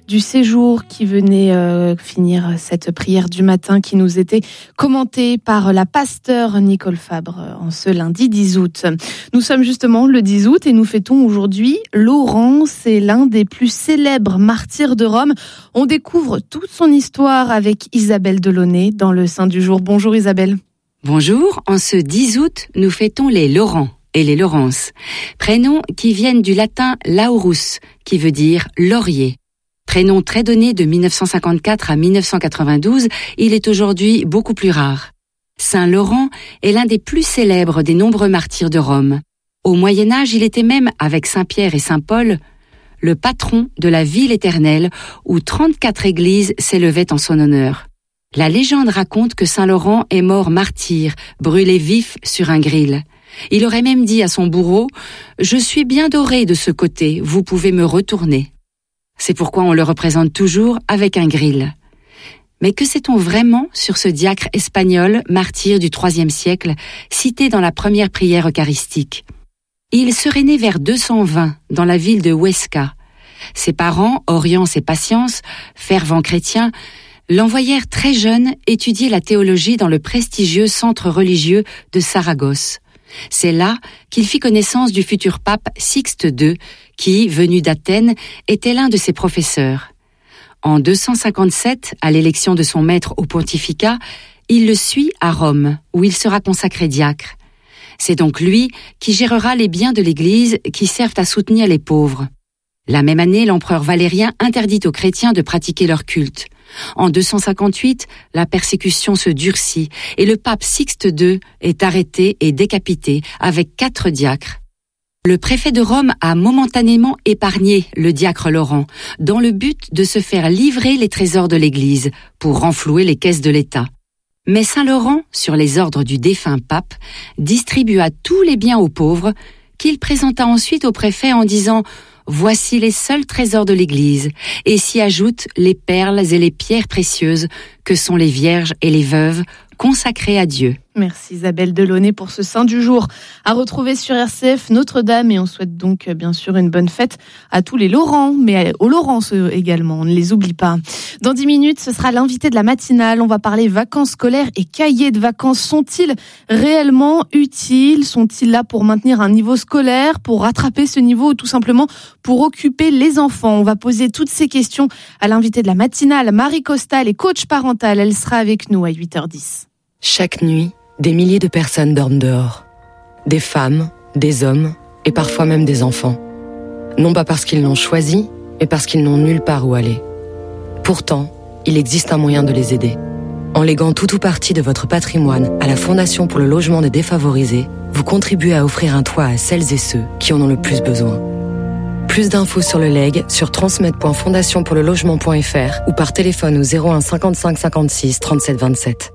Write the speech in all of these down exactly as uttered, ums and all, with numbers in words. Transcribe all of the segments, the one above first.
du séjour qui venait euh, finir cette prière du matin qui nous était commentée par la pasteure Nicole Fabre en ce lundi dix août. Nous sommes justement le dix août et nous fêtons aujourd'hui Laurent. C'est l'un des plus célèbres martyrs de Rome. On découvre toute son histoire avec Isabelle Delaunay dans le Saint du jour. Bonjour Isabelle. Bonjour, en ce dix août, nous fêtons les Laurents et les Laurences, prénoms qui viennent du latin laurus, qui veut dire laurier. Prénom très donné de dix-neuf cent cinquante-quatre à dix-neuf cent quatre-vingt-douze, il est aujourd'hui beaucoup plus rare. Saint Laurent est l'un des plus célèbres des nombreux martyrs de Rome. Au Moyen-Âge, il était même, avec Saint Pierre et Saint Paul, le patron de la ville éternelle où trente-quatre églises s'élevaient en son honneur. La légende raconte que Saint Laurent est mort martyr, brûlé vif sur un gril. Il aurait même dit à son bourreau « Je suis bien doré de ce côté, vous pouvez me retourner ». C'est pourquoi on le représente toujours avec un gril. Mais que sait-on vraiment sur ce diacre espagnol, martyr du troisième siècle, cité dans la première prière eucharistique ? Il serait né vers deux cent vingt, dans la ville de Huesca. Ses parents, Orience et Patience, fervents chrétiens, l'envoyèrent très jeune étudier la théologie dans le prestigieux centre religieux de Saragosse. C'est là qu'il fit connaissance du futur pape Sixte deux, qui, venu d'Athènes, était l'un de ses professeurs. En deux cent cinquante-sept, à l'élection de son maître au pontificat, il le suit à Rome, où il sera consacré diacre. C'est donc lui qui gérera les biens de l'Église qui servent à soutenir les pauvres. La même année, l'empereur Valérien interdit aux chrétiens de pratiquer leur culte. En deux cent cinquante-huit, la persécution se durcit et le pape Sixte deux est arrêté et décapité avec quatre diacres. Le préfet de Rome a momentanément épargné le diacre Laurent dans le but de se faire livrer les trésors de l'Église pour renflouer les caisses de l'État. Mais Saint Laurent, sur les ordres du défunt pape, distribua tous les biens aux pauvres qu'il présenta ensuite au préfet en disant « Voici les seuls trésors de l'Église » et s'y ajoutent les perles et les pierres précieuses que sont les vierges et les veuves consacrées à Dieu. Merci Isabelle Delaunay pour ce Saint du jour. À retrouver sur R C F Notre-Dame et on souhaite donc bien sûr une bonne fête à tous les Laurents, mais aux Laurences également, on ne les oublie pas. Dans dix minutes, ce sera l'invité de la matinale. On va parler vacances scolaires et cahiers de vacances. Sont-ils réellement utiles ? Sont-ils là pour maintenir un niveau scolaire, pour rattraper ce niveau ou tout simplement pour occuper les enfants ? On va poser toutes ces questions à l'invité de la matinale, Marie Costal, est coach parental. Elle sera avec nous à huit heures dix. Chaque nuit, des milliers de personnes dorment dehors. Des femmes, des hommes et parfois même des enfants. Non pas parce qu'ils l'ont choisi, mais parce qu'ils n'ont nulle part où aller. Pourtant, il existe un moyen de les aider. En léguant tout ou partie de votre patrimoine à la Fondation pour le logement des défavorisés, vous contribuez à offrir un toit à celles et ceux qui en ont le plus besoin. Plus d'infos sur le legs sur transmettre point fondation pour le logement point f r ou par téléphone au zéro un cinquante-cinq cinquante-six trente-sept vingt-sept.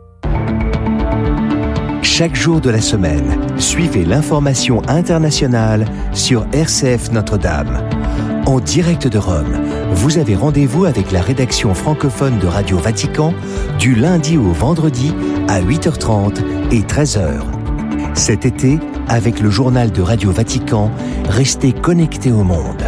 Chaque jour de la semaine, suivez l'information internationale sur R C F Notre-Dame. En direct de Rome, vous avez rendez-vous avec la rédaction francophone de Radio Vatican du lundi au vendredi à huit heures trente et treize heures. Cet été, avec le journal de Radio Vatican, restez connectés au monde.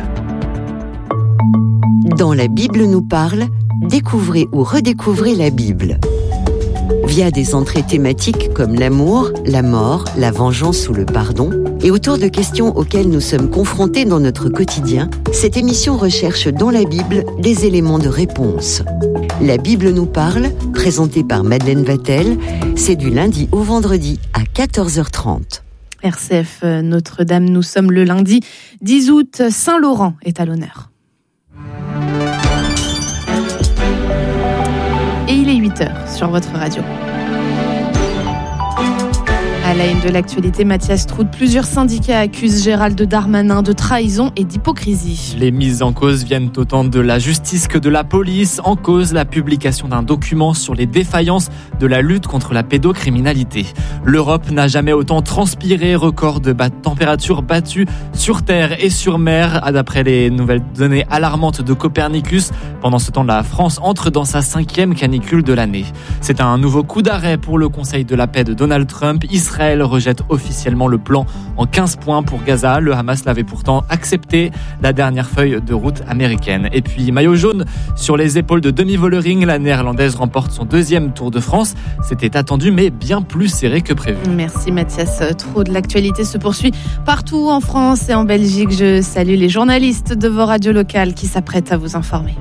Dans La Bible nous parle, découvrez ou redécouvrez la Bible. Via des entrées thématiques comme l'amour, la mort, la vengeance ou le pardon, et autour de questions auxquelles nous sommes confrontés dans notre quotidien, cette émission recherche dans la Bible des éléments de réponse. La Bible nous parle, présentée par Madeleine Vatel, c'est du lundi au vendredi à quatorze heures trente. R C F Notre-Dame, nous sommes le lundi dix août, Saint Laurent est à l'honneur. Et il est huit heures sur votre radio. À la une de l'actualité, Mathias Trout, plusieurs syndicats accusent Gérald Darmanin de trahison et d'hypocrisie. Les mises en cause viennent autant de la justice que de la police. En cause, la publication d'un document sur les défaillances de la lutte contre la pédocriminalité. L'Europe n'a jamais autant transpiré, record de bat- température battue sur terre et sur mer, d'après les nouvelles données alarmantes de Copernicus. Pendant ce temps, la France entre dans sa cinquième canicule de l'année. C'est un nouveau coup d'arrêt pour le Conseil de la paix de Donald Trump. Israël Israël rejette officiellement le plan en quinze points pour Gaza. Le Hamas l'avait pourtant accepté, la dernière feuille de route américaine. Et puis maillot jaune sur les épaules de Demi Vollering, la néerlandaise remporte son deuxième Tour de France. C'était attendu mais bien plus serré que prévu. Merci Mathias. Trop de l'actualité se poursuit partout en France et en Belgique. Je salue les journalistes de vos radios locales qui s'apprêtent à vous informer.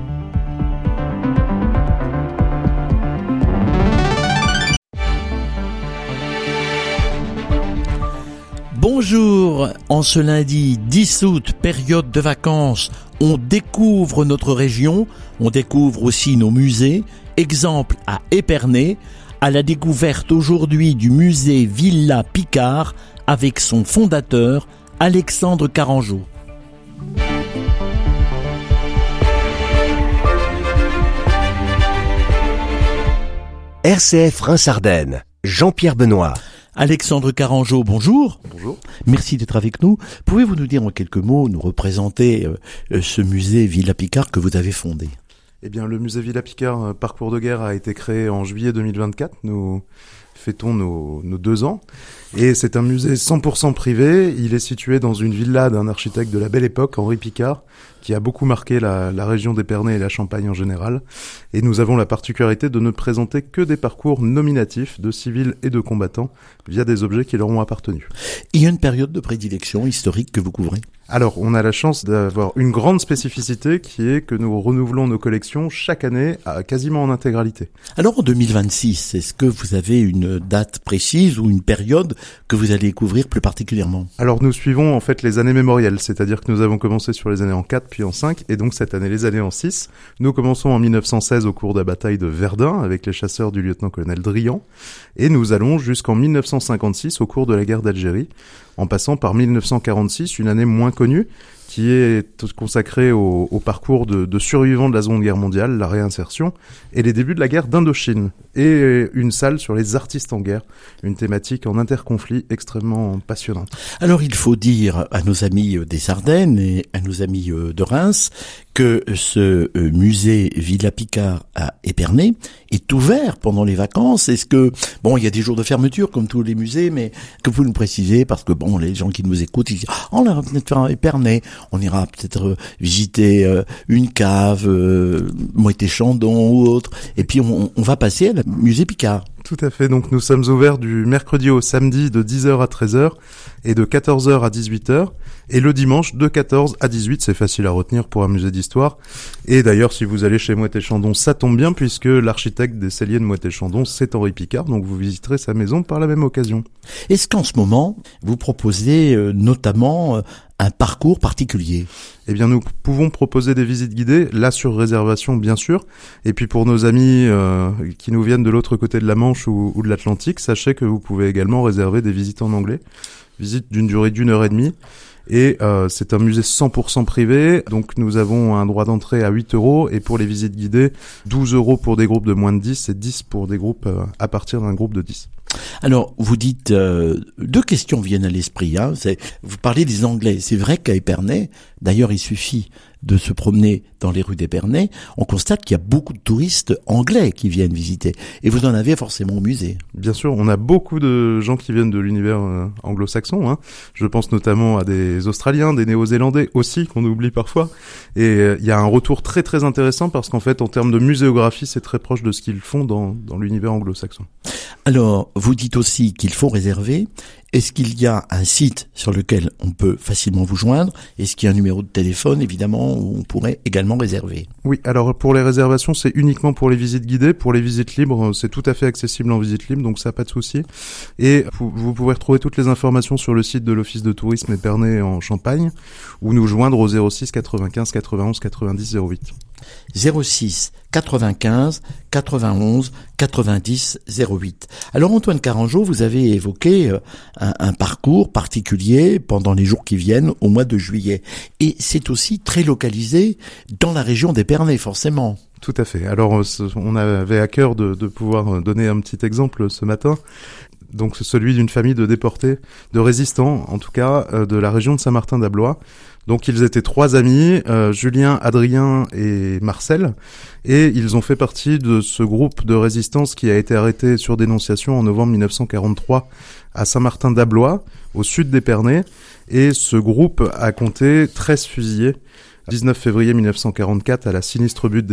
Bonjour, en ce lundi dix août, période de vacances, on découvre notre région, on découvre aussi nos musées. Exemple à Épernay, à la découverte aujourd'hui du musée Villa Picard avec son fondateur Alexandre Carangeau. R C F Reims-Ardennes, Jean-Pierre Benoît. Alexandre Carangeau, bonjour. Bonjour. Merci d'être avec nous. Pouvez-vous nous dire en quelques mots, nous représenter euh, ce musée Villa Picard que vous avez fondé ? Eh bien, le musée Villa Picard Parcours de guerre a été créé en juillet deux mille vingt-quatre. Nous fêtons nos, nos deux ans. Et c'est un musée cent pour cent privé. Il est situé dans une villa d'un architecte de la Belle Époque, Henri Picard, qui a beaucoup marqué la, la région d'Épernay et la Champagne en général. Et nous avons la particularité de ne présenter que des parcours nominatifs de civils et de combattants via des objets qui leur ont appartenu. Il y a une période de prédilection historique que vous couvrez ? Alors, on a la chance d'avoir une grande spécificité qui est que nous renouvelons nos collections chaque année à quasiment en intégralité. Alors, en deux mille vingt-six, est-ce que vous avez une date précise ou une période que vous allez couvrir plus particulièrement ? Alors, nous suivons en fait les années mémorielles, c'est-à-dire que nous avons commencé sur les années en quatre puis en cinq, et donc cette année les années en six. Nous commençons en mille neuf cent seize au cours de la bataille de Verdun avec les chasseurs du lieutenant-colonel Drian, et nous allons jusqu'en mille neuf cent cinquante-six au cours de la guerre d'Algérie, en passant par mille neuf cent quarante-six, une année moins connue, qui est consacrée au, au parcours de, de survivants de la Seconde Guerre mondiale, la réinsertion, et les débuts de la guerre d'Indochine, et une salle sur les artistes en guerre, une thématique en interconflit extrêmement passionnante. Alors il faut dire à nos amis des Ardennes et à nos amis de Reims que ce musée Villa Picard à Épernay est ouvert pendant les vacances. Est-ce que, bon, il y a des jours de fermeture comme tous les musées, mais que vous nous précisez, parce que bon, les gens qui nous écoutent, ils disent, oh, on va peut-être faire un Épernay, on ira peut-être visiter euh, une cave, euh, Moët-et-Chandon ou autre, et puis on, on va passer à la musée Picard. Tout à fait, donc nous sommes ouverts du mercredi au samedi de dix heures à treize heures et de quatorze heures à dix-huit heures, et le dimanche de quatorze à dix-huit, c'est facile à retenir pour un musée d'histoire. Et d'ailleurs, si vous allez chez Moët-et-Chandon, ça tombe bien puisque l'architecte des celliers de Moët-et-Chandon, c'est Henri Picard, donc vous visiterez sa maison par la même occasion. Est-ce qu'en ce moment, vous proposez euh, notamment euh, un parcours particulier ? Eh bien, nous pouvons proposer des visites guidées, là sur réservation bien sûr, et puis pour nos amis euh, qui nous viennent de l'autre côté de la Manche ou, ou de l'Atlantique, sachez que vous pouvez également réserver des visites en anglais, visites d'une durée d'une heure et demie, et euh, c'est un musée cent pour cent privé, donc nous avons un droit d'entrée à huit euros, et pour les visites guidées, douze euros pour des groupes de moins de dix et dix pour des groupes euh, à partir d'un groupe de dix. Alors, vous dites, euh, deux questions viennent à l'esprit. Hein. C'est, vous parlez des Anglais. C'est vrai qu'à Épernay, d'ailleurs, il suffit de se promener dans les rues d'Épernay, on constate qu'il y a beaucoup de touristes anglais qui viennent visiter. Et vous en avez forcément au musée. Bien sûr, on a beaucoup de gens qui viennent de l'univers euh, anglo-saxon. Hein. Je pense notamment à des Australiens, des Néo-Zélandais aussi, qu'on oublie parfois. Et il euh, y a un retour très très intéressant parce qu'en fait, en termes de muséographie, c'est très proche de ce qu'ils font dans, dans l'univers anglo-saxon. Alors, vous dites aussi qu'il faut réserver. Est-ce qu'il y a un site sur lequel on peut facilement vous joindre ? Est-ce qu'il y a un numéro de téléphone, évidemment, où on pourrait également réserver ? Oui, alors pour les réservations, c'est uniquement pour les visites guidées. Pour les visites libres, c'est tout à fait accessible en visite libre, donc ça n'a pas de souci. Et vous pouvez retrouver toutes les informations sur le site de l'Office de tourisme Épernay en Champagne, ou nous joindre au zéro six quatre-vingt-quinze quatre-vingt-onze quatre-vingt-dix zéro huit. zéro six quatre-vingt-quinze quatre-vingt-onze quatre-vingt-dix zéro huit. Alors Antoine Carangeau, vous avez évoqué un, un parcours particulier pendant les jours qui viennent au mois de juillet. Et c'est aussi très localisé dans la région d'Épernay, forcément. Tout à fait. Alors on avait à cœur de, de pouvoir donner un petit exemple ce matin. Donc celui d'une famille de déportés, de résistants, en tout cas, de la région de Saint-Martin-d'Ablois. Donc ils étaient trois amis, euh, Julien, Adrien et Marcel, et ils ont fait partie de ce groupe de résistance qui a été arrêté sur dénonciation en novembre mille neuf cent quarante-trois à Saint-Martin-d'Ablois, au sud d'Épernay, et ce groupe a compté treize fusillés. dix-neuf février mille neuf cent quarante-quatre, à la sinistre butte